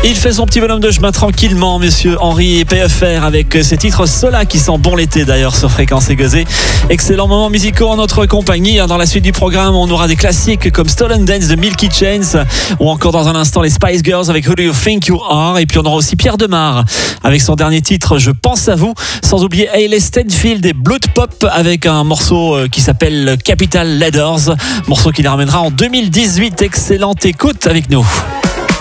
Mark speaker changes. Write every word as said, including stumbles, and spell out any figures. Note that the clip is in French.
Speaker 1: Il fait son petit bonhomme de chemin tranquillement, monsieur Henri P F R, avec ses titres Sola qui sent bon l'été d'ailleurs sur Fréquence Aiguisée. Excellents moments musicaux en notre compagnie. Dans la suite du programme, on aura des classiques comme Stolen Dance de Milky Chance, ou encore dans un instant les Spice Girls avec Who Do You Think You Are. Et puis on aura aussi Pierre Demar avec son dernier titre Je pense à vous, sans oublier Hayley Stenfield et Blood Pop avec un morceau qui s'appelle Capital Ladders, morceau qui les ramènera en deux mille dix-huit. Excellente écoute avec nous.